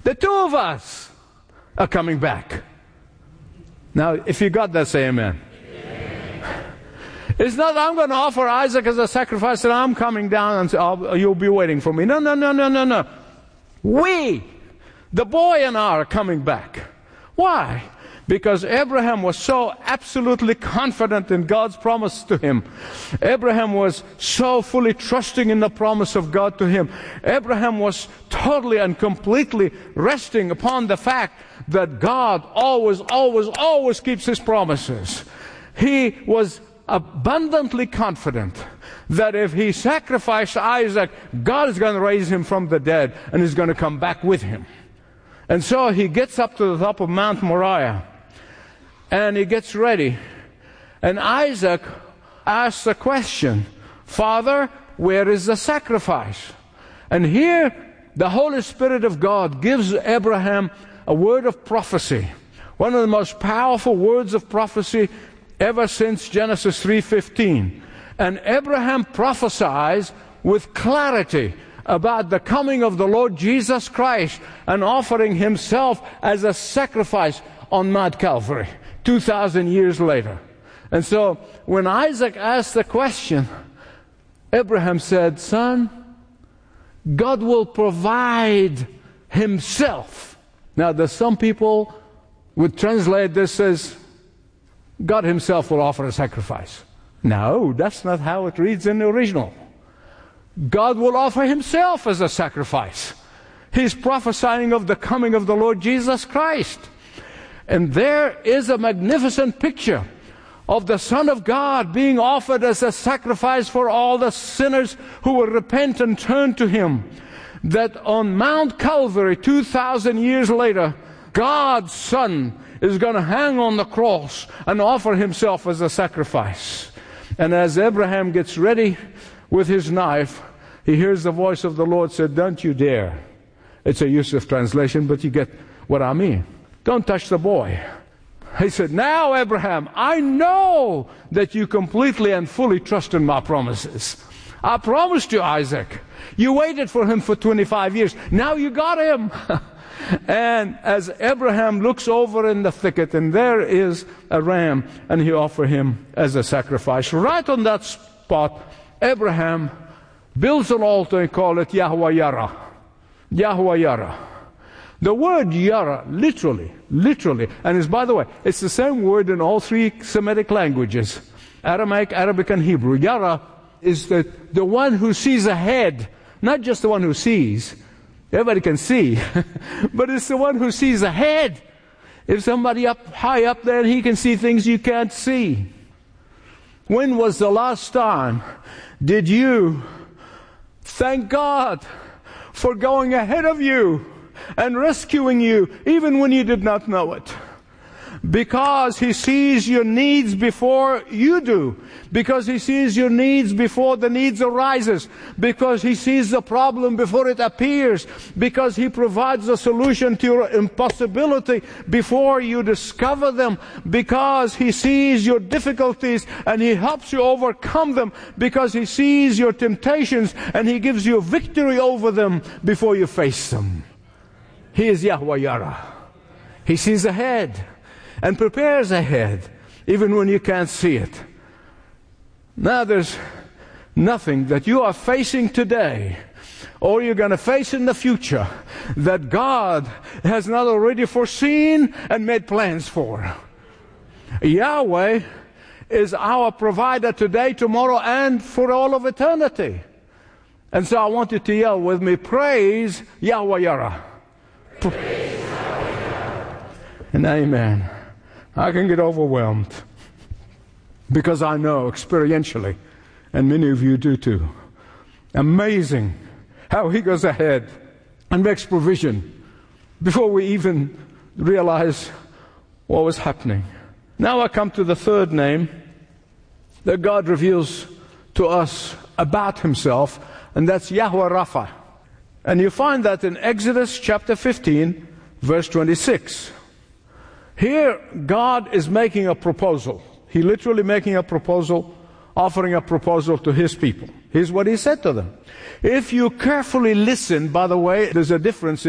The two of us are coming back. Now, if you got that, say amen. It's not, I'm going to offer Isaac as a sacrifice and I'm coming down and you'll be waiting for me. No. We, the boy and I, are coming back. Why? Because Abraham was so absolutely confident in God's promise to him. Abraham was so fully trusting in the promise of God to him. Abraham was totally and completely resting upon the fact that God always keeps His promises. He was abundantly confident that if he sacrificed Isaac, God is going to raise him from the dead and is going to come back with him. And so he gets up to the top of Mount Moriah and he gets ready. And Isaac asks a question, Father, where is the sacrifice? And here the Holy Spirit of God gives Abraham a word of prophecy. One of the most powerful words of prophecy ever since Genesis 3:15. And Abraham prophesies with clarity about the coming of the Lord Jesus Christ and offering himself as a sacrifice on Mount Calvary 2,000 years later. And so when Isaac asked the question, Abraham said, Son, God will provide himself. Now there's some people would translate this as God himself will offer a sacrifice. No, that's not how it reads in the original. God will offer himself as a sacrifice. He's prophesying of the coming of the Lord Jesus Christ. And there is a magnificent picture of the Son of God being offered as a sacrifice for all the sinners who will repent and turn to him. That on Mount Calvary 2,000 years later, God's Son is going to hang on the cross and offer himself as a sacrifice. And as Abraham gets ready with his knife, he hears the voice of the Lord say, don't you dare. It's a Yusuf translation, but you get what I mean. Don't touch the boy. He said, now Abraham, I know that you completely and fully trust in my promises. I promised you Isaac. You waited for him for 25 years. Now you got him. And as Abraham looks over in the thicket, and there is a ram, and he offers him as a sacrifice. Right on that spot, Abraham builds an altar and calls it Yahweh Yarah. Yahweh Yarah. The word Yarah, literally, and it's, by the way, it's the same word in all three Semitic languages, Aramaic, Arabic, and Hebrew. Yarah is the one who sees ahead, not just the one who sees. Everybody can see, but it's the one who sees ahead. If somebody high up there, he can see things you can't see. When was the last time did you thank God for going ahead of you and rescuing you even when you did not know it? Because He sees your needs before you do. Because He sees your needs before the needs arises. Because He sees the problem before it appears. Because He provides a solution to your impossibility before you discover them. Because He sees your difficulties and He helps you overcome them. Because He sees your temptations and He gives you victory over them before you face them. He is Yahweh Yarah. He sees ahead and prepares ahead, even when you can't see it. Now there's nothing that you are facing today, or you're going to face in the future, that God has not already foreseen and made plans for. Yahweh is our provider today, tomorrow, and for all of eternity. And so I want you to yell with me, praise Yahweh Yarah. Praise Yahweh Yarah. And amen. I can get overwhelmed because I know experientially, and many of you do too. Amazing how He goes ahead and makes provision before we even realize what was happening. Now I come to the third name that God reveals to us about Himself, and that's Yahweh Rapha. And you find that in Exodus chapter 15, verse 26. Here, God is making a proposal. He's literally making a proposal, offering a proposal to His people. Here's what He said to them. If you carefully listen, by the way, there's a difference